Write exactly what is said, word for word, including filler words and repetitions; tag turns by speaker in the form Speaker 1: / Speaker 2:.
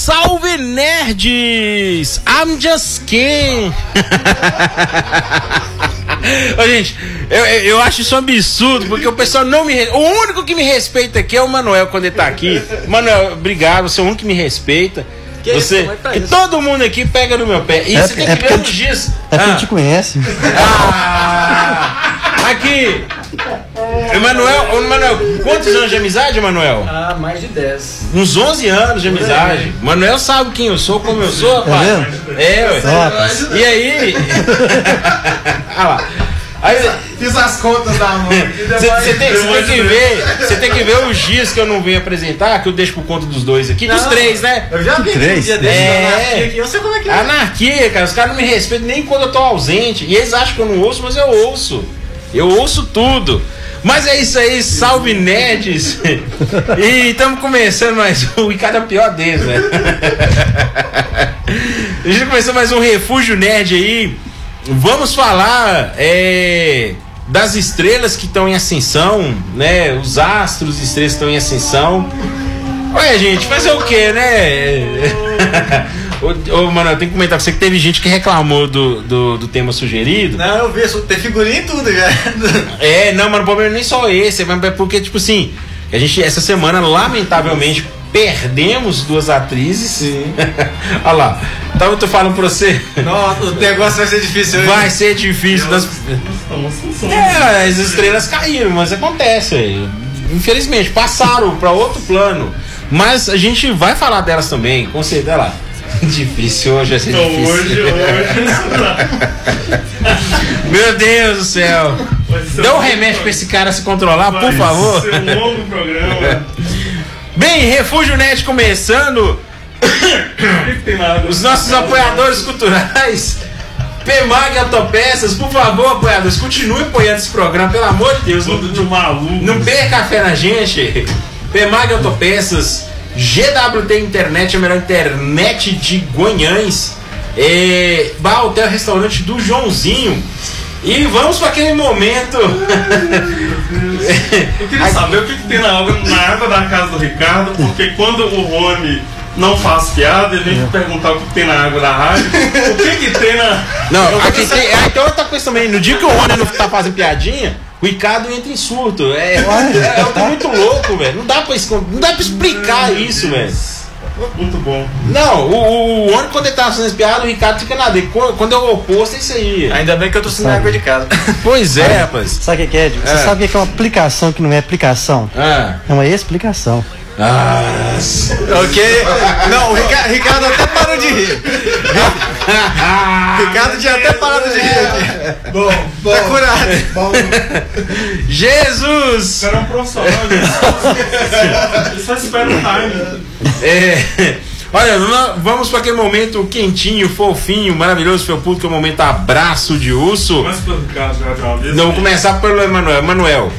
Speaker 1: salve nerds! I'm just kidding! Ô, gente, eu, eu acho isso um absurdo, porque o pessoal não me... O único que me respeita aqui é o Manuel quando ele tá aqui. Manuel, obrigado, você é o único que me respeita. Que você, isso, tá que todo mundo aqui pega no meu pé. E é, você tem é que ver uns dias.
Speaker 2: É porque ah. a gente te conhece.
Speaker 1: Ah, aqui. Emanuel, Emanuel, quantos anos de amizade, Emanuel?
Speaker 3: Ah, mais de dez.
Speaker 1: Uns onze anos de amizade. Emanuel sabe quem eu sou, como eu sou, rapaz.
Speaker 2: É mesmo?
Speaker 1: É, ué.
Speaker 2: É, rapaz.
Speaker 1: E aí? Olha lá. Aí,
Speaker 3: fiz as contas da mão.
Speaker 1: Você tem, tem que ver, você tem que ver os dias que eu não venho apresentar, que eu deixo por conta dos dois aqui, não, dos três, né?
Speaker 3: Eu já vi
Speaker 2: três.
Speaker 3: Dia desse,
Speaker 1: é,
Speaker 3: anarquia aqui. Eu sei como é que é.
Speaker 1: Anarquia, cara, os caras não me respeitam nem quando eu tô ausente. E eles acham que eu não ouço, mas eu ouço. Eu ouço tudo. Mas é isso aí, salve nerds. E estamos começando mais um, e cada pior deles, né? A gente começou mais um Refúgio Nerd aí. Vamos falar é, das estrelas que estão em ascensão, né? Os astros e estrelas que estão em ascensão. Ué, gente, fazer o quê, né? Ô, ô, mano, eu tenho que comentar com você que teve gente que reclamou do, do, do tema sugerido.
Speaker 3: Não, eu vi, tem figurinha e tudo já.
Speaker 1: É, não, mas o problema não é nem só esse, é porque, tipo assim, a gente, essa semana, lamentavelmente, perdemos duas atrizes. Sim. Olha lá. Então eu tô falando pra você.
Speaker 3: Nossa, o negócio vai ser difícil hoje.
Speaker 1: Vai ser difícil. Das... É, as estrelas caíram, mas acontece. Véio. Infelizmente, passaram pra outro plano. Mas a gente vai falar delas também, com certeza. Olha lá. Difícil hoje, vai ser
Speaker 4: não,
Speaker 1: difícil.
Speaker 4: Hoje, hoje.
Speaker 1: Meu Deus do céu. Dê um remédio pra esse cara se controlar,
Speaker 4: vai
Speaker 1: por favor.
Speaker 4: Vai ser um longo programa.
Speaker 1: Bem, Refúgio Nerd começando. Os nossos apoiadores culturais, P-Mag Autopeças, por favor, apoiadores, continue apoiando esse programa, pelo amor de Deus. Não,
Speaker 4: de maluco.
Speaker 1: Não perca a fé na gente. P-Mag Autopeças, G W T Internet, a melhor internet de Goiães, é, Bar Hotel Restaurante do Joãozinho. E vamos para aquele momento.
Speaker 4: Eu queria saber o que, que tem na água, na água da casa do Ricardo, porque quando o Rony não faz piada, ele vem é. perguntar o que, que tem na água da rádio. O que que tem na...
Speaker 1: Não, aqui tem... É, então outra coisa também. No dia que o Rony não tá fazendo piadinha, o Ricardo entra em surto. É, é, é, é muito louco, velho. Não dá pra, não dá pra explicar Meu isso, velho.
Speaker 4: Muito bom.
Speaker 1: Não, o, o Rony, quando ele tá fazendo piada, o Ricardo fica nada. Quando é o oposto, é isso aí.
Speaker 3: Ainda bem que eu tô sem água de casa.
Speaker 1: Pois é, rapaz.
Speaker 2: Sabe o que é, Ed? Você é. sabe o que é uma aplicação que não é aplicação?
Speaker 1: É,
Speaker 2: é uma explicação.
Speaker 1: Ah,
Speaker 3: ok. Não, o Ricardo, Ricardo até parou de rir. Ricardo tinha até parado de rir aqui.
Speaker 4: Bom, bom.
Speaker 3: Tá curado. Bom.
Speaker 1: Jesus!
Speaker 4: Isso era um profissional. Ele só espera o time.
Speaker 1: É. Olha, vamos para aquele momento quentinho, fofinho, maravilhoso, felpudo, que é o momento abraço de urso.
Speaker 4: Começa pelo Ricardo já de uma vez.
Speaker 1: Não, vou começar pelo Emanuel. Emanuel.